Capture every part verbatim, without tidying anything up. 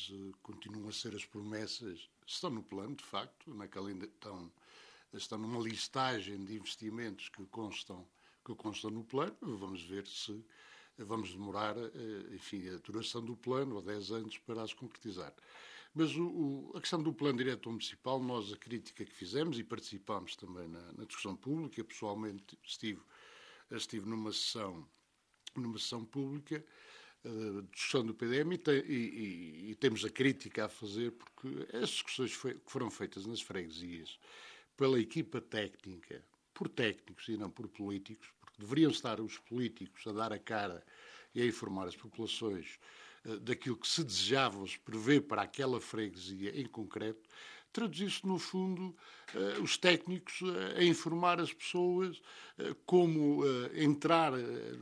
uh, continuam a ser as promessas, estão no plano, de facto, naquela ainda estão, estão numa listagem de investimentos que constam, que constam no plano. Vamos ver se vamos demorar, uh, enfim, a duração do plano, ou dez anos, para as concretizar. Mas o, o, a questão do plano diretor municipal, nós a crítica que fizemos, e participámos também na, na discussão pública, eu pessoalmente estive, estive numa sessão, numa sessão pública, uh, discussão do P D M, e, te, e, e, e temos a crítica a fazer, porque as discussões foi, que foram feitas nas freguesias pela equipa técnica, por técnicos e não por políticos, porque deveriam estar os políticos a dar a cara e a informar as populações daquilo que se desejava se prever para aquela freguesia em concreto, traduzir-se, no fundo, os técnicos a informar as pessoas como entrar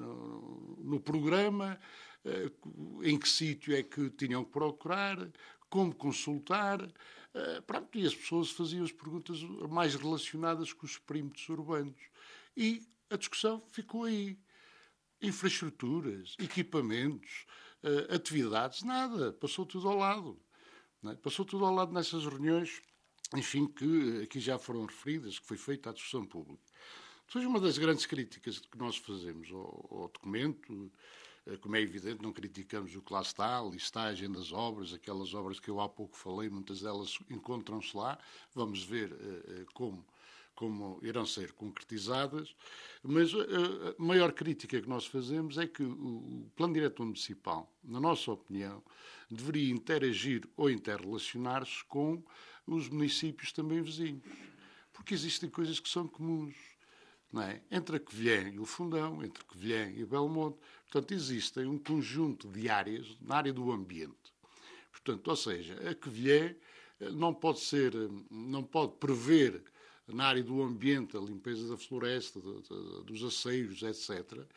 no programa, em que sítio é que tinham que procurar, como consultar. Pronto, e as pessoas faziam as perguntas mais relacionadas com os perímetros urbanos. E a discussão ficou aí. Infraestruturas, equipamentos, Uh, atividades, nada, passou tudo ao lado. Não é? Passou tudo ao lado nessas reuniões, enfim, que aqui já foram referidas, que foi feita a discussão pública. Depois, uma das grandes críticas que nós fazemos ao, ao documento, uh, como é evidente, não criticamos o que lá está, a listagem das obras, aquelas obras que eu há pouco falei, muitas delas encontram-se lá, vamos ver uh, uh, como como irão ser concretizadas, mas a maior crítica que nós fazemos é que o Plano Diretor Municipal, na nossa opinião, deveria interagir ou interrelacionar-se com os municípios também vizinhos, porque existem coisas que são comuns, não é? Entre a Covilhã e o Fundão, entre a Covilhã e o Belmonte, portanto, existem um conjunto de áreas na área do ambiente. Portanto, ou seja, a Covilhã não pode ser, não pode prever na área do ambiente, a limpeza da floresta, de, de, dos aceiros, etcétera,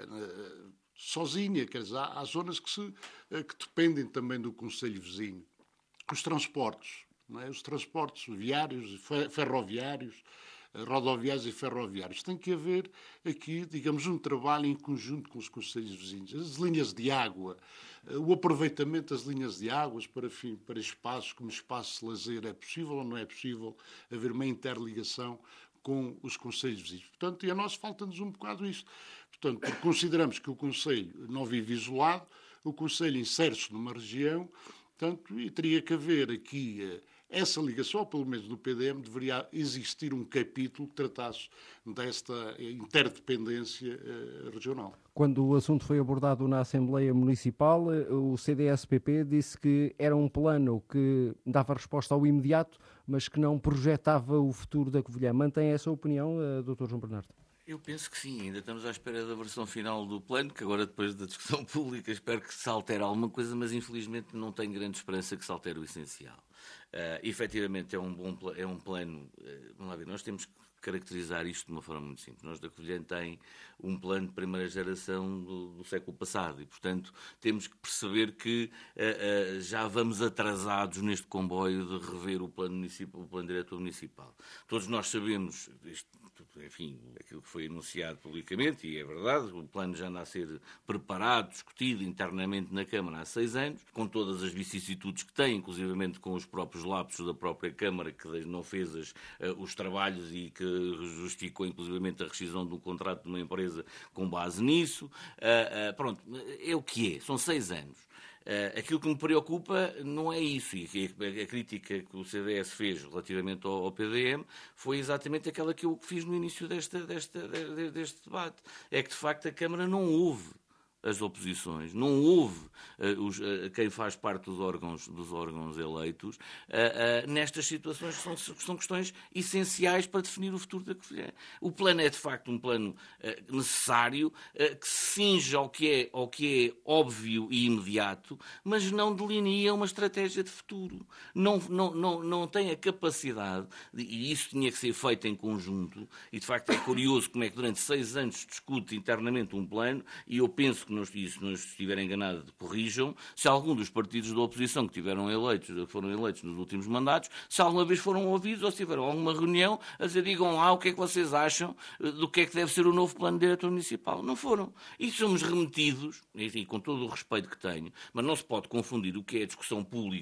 sozinha, quer dizer, há, há zonas que, se, que dependem também do concelho vizinho. Os transportes, não é? Os transportes viários, ferroviários, rodoviários e ferroviários. Tem que haver aqui, digamos, um trabalho em conjunto com os concelhos vizinhos. As linhas de água, o aproveitamento das linhas de águas para, enfim, para espaços como espaços de lazer, é possível ou não é possível haver uma interligação com os concelhos vizinhos. Portanto, e a nós falta-nos um bocado isto. Portanto, porque consideramos que o concelho não vive isolado, o concelho insere-se numa região, portanto, e teria que haver aqui essa ligação, ou pelo menos no P D M, deveria existir um capítulo que tratasse desta interdependência uh, regional. Quando o assunto foi abordado na Assembleia Municipal, o C D S P P disse que era um plano que dava resposta ao imediato, mas que não projetava o futuro da Covilhã. Mantém essa opinião, uh, doutor João Bernardo? Eu penso que sim, ainda estamos à espera da versão final do plano, que agora, depois da discussão pública, espero que se altere alguma coisa, mas infelizmente não tenho grande esperança que se altere o essencial. Uh, efetivamente é um, bom, é um plano, uh, vamos lá ver, nós temos que caracterizar isto de uma forma muito simples. Nós da Covilhã tem um plano de primeira geração do, do século passado e, portanto, temos que perceber que uh, uh, já vamos atrasados neste comboio de rever o plano, municipal, o plano diretor municipal. Todos nós sabemos, isto, enfim, aquilo que foi anunciado publicamente, e é verdade, o plano já anda a ser preparado, discutido internamente na Câmara há seis anos, com todas as vicissitudes que tem, inclusivamente com os próprios lapsos da própria Câmara, que não fez as, uh, os trabalhos e que justificou, inclusivamente, a rescisão de um contrato de uma empresa com base nisso. Uh, uh, pronto, é o que é, são seis anos. Uh, aquilo que me preocupa não é isso, e a, a crítica que o C D S fez relativamente ao, ao P D M foi exatamente aquela que eu fiz no início desta, desta, deste debate. É que, de facto, a Câmara não ouve as oposições, não houve uh, os, uh, quem faz parte dos órgãos, dos órgãos eleitos uh, uh, nestas situações que são, que são questões essenciais para definir o futuro da Covilhã. O plano é, de facto, um plano uh, necessário, uh, que se cinge ao que, é, ao que é óbvio e imediato, mas não delineia uma estratégia de futuro. Não, não, não, não tem a capacidade, de, e isso tinha que ser feito em conjunto, e, de facto, é curioso como é que durante seis anos se discute internamente um plano, e eu penso que e se não estiver enganado, corrijam, se algum dos partidos da oposição que tiveram eleitos, que foram eleitos nos últimos mandatos, se alguma vez foram ouvidos ou se tiveram alguma reunião a dizer, digam lá o que é que vocês acham do que é que deve ser o novo plano diretor municipal. Não foram. E somos remetidos, enfim, com todo o respeito que tenho, mas não se pode confundir o que é a discussão pública